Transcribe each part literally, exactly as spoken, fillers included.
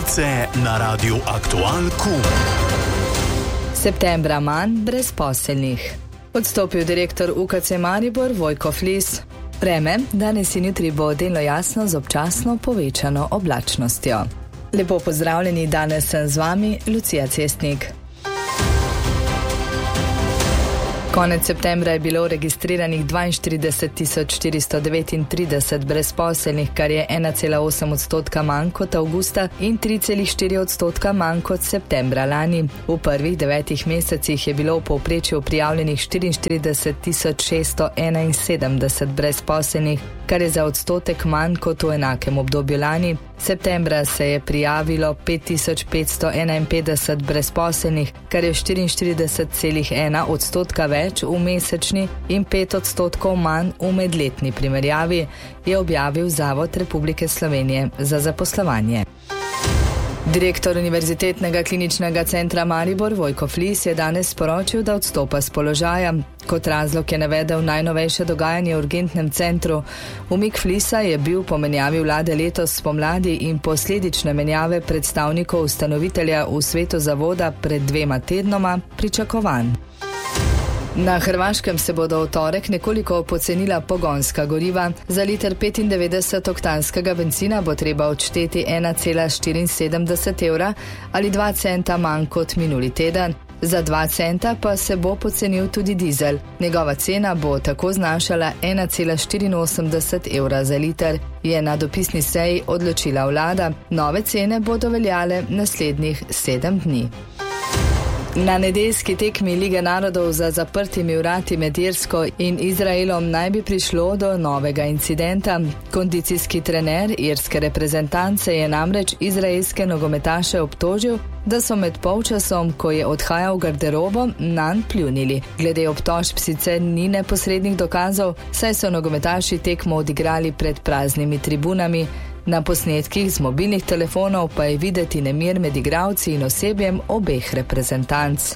Novice na Radiu Aktual Kum. Septembra manj brezposelnih. Odstopil direktor U K C Maribor Vojko Flis. Vreme, danes in jutri bo delno jasno z občasno povečano oblačnostjo. Lepo pozdravljeni, danes sem z vami Lucija Cestnik. Konec septembra je bilo registriranih dvainštirideset tisoč štiristo devetintrideset brezposelnih, kar je ena cela osem odstotka manj kot avgusta in tri cela štiri odstotka manj kot septembra lani. V prvih devetih mesecih je bilo v povprečju prijavljenih štiriinštirideset tisoč šeststo enainsedemdeset brezposelnih, kar je za odstotek manj kot v enakem obdobju lani. Septembra se je prijavilo pet tisoč petsto enainpetdeset brezposelnih, kar je štiriinštirideset cela ena odstotka več v mesečni in pet odstotkov manj v medletni primerjavi, je objavil Zavod Republike Slovenije za zaposlovanje. Direktor Univerzitetnega kliničnega centra Maribor Vojko Flis je danes sporočil, da odstopa s položaja. Kot razlog je navedel najnovejše dogajanje v urgentnem centru. Umik Flisa je bil po menjavi vlade letos spomladi in posledične menjave predstavnikov ustanovitelja v svetu zavoda pred dvema tednoma pričakovan. Na Hrvaškem se bodo v torek nekoliko pocenila pogonska goriva. Za liter petindevetdesetoktanskega bencina bo treba odšteti ena cela štiriinsedemdeset evra ali dva centa manj kot minuli teden. Za dva centa pa se bo pocenil tudi dizel. Njegova cena bo tako znašala ena cela štiriinosemdeset evra za liter, je na dopisni seji odločila vlada. Nove cene bodo veljale naslednjih sedem dni. Na nedeljski tekmi Lige narodov za zaprtimi vrati med Irsko in Izraelom naj bi prišlo do novega incidenta. Kondicijski trener irske reprezentance je namreč izraelske nogometaše obtožil, da so med polčasom, ko je odhajal v garderobo, nanj pljunili. Glede obtožb sicer ni neposrednih dokazov, saj so nogometaši tekmo odigrali pred praznimi tribunami. Na posnetkih z mobilnih telefonov pa je videti nemir med igralci in osebjem obeh reprezentanc.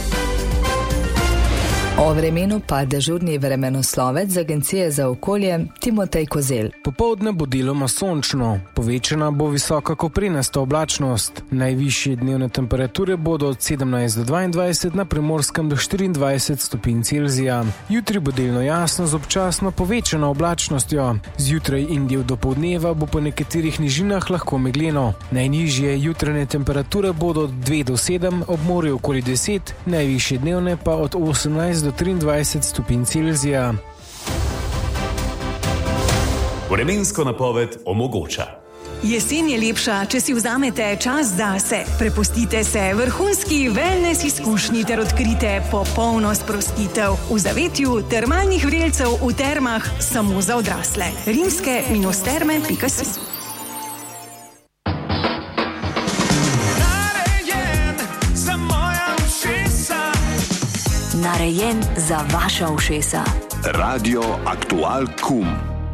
O vremenu pa dežurni vremenoslovec z Agencije za okolje Timotej Kozel. Popoldne bo deloma sončno, povečana bo visoka koprenasta oblačnost. Najvišje dnevne temperature bodo od sedemnajst do dvaindvajset, na Primorskem do štiriindvajset stopinj Celzija. Jutri bo delno jasno z občasno povečano oblačnostjo. Zjutraj in del dopoldneva bo po nekaterih nižinah lahko megleno. Najnižje jutranje temperature bodo od dve do sedem, ob morju okoli deset, najvišje dnevne pa od osemnajst do triindvajset stopinj Celzija. Vremensko napoved omogoča. Jesen je lepša, če si vzamete čas zase. Prepustite se vrhunski wellness izkušnji ter odkrite popolno sprostitev v zavetju termalnih vrelcev v termah samo za odrasle. rimske terme pika si. Narejen za vaša ušesa. Radio Aktual Kum.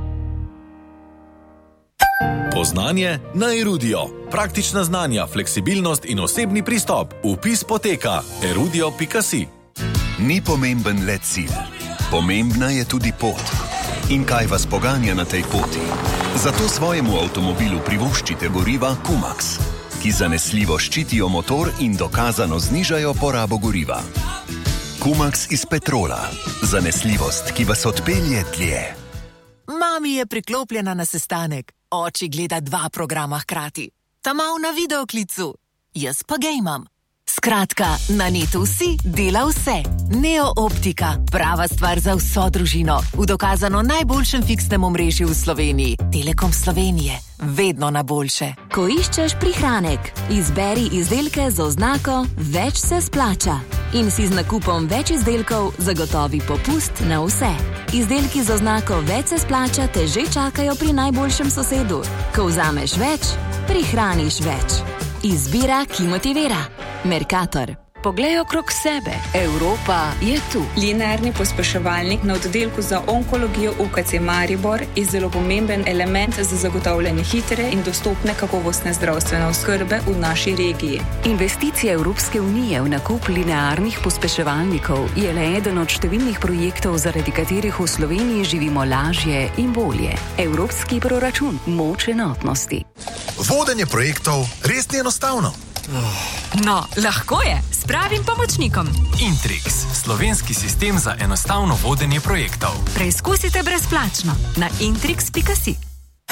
Poznanje na Erudio. Praktična znanja, fleksibilnost in osebni pristop. Vpis poteka erudio pika si. Ni pomemben le cilj. Pomembna je tudi pot. In kaj vas poganja na tej poti? Zato svojemu avtomobilu privoščite goriva Kumax, ki zanesljivo ščitijo motor in dokazano znižajo porabo goriva. Kumax iz petrola. Zanesljivost, ki vas odpelje dlje. Mami je priklopljena na sestanek. Oči gleda dva programa hkrati. Ta mal na videoklicu. Jaz pa gejmam. Skratka, na netu si dela vse. Neo Optika. Prava stvar za vso družino. V dokazano najboljšem fiksnem omrežju v Sloveniji. Telekom Slovenije. Vedno na boljše. Ko iščeš prihranek, izberi izdelke z oznako Več se splača. In si z nakupom več izdelkov zagotovi popust na vse. Izdelki z oznako Več se splača te že čakajo pri najboljšem sosedu. Ko vzameš več, prihraniš več. Izbira, ki motivira. Mercator. Poglej okrog sebe. Evropa je tu. Linearni pospeševalnik na oddelku za onkologijo U K C Maribor je zelo pomemben element za zagotavljanje hitre in dostopne kakovostne zdravstvene oskrbe v naši regiji. Investicija Evropske unije v nakup linearnih pospeševalnikov je le eden od številnih projektov, zaradi katerih v Sloveniji živimo lažje in bolje. Evropski proračun. Moč enotnosti. Vodenje projektov res ni enostavno. No, lahko je, s pravim pomočnikom. Intrix, slovenski sistem za enostavno vodenje projektov. Preizkusite brezplačno na intrix pika si.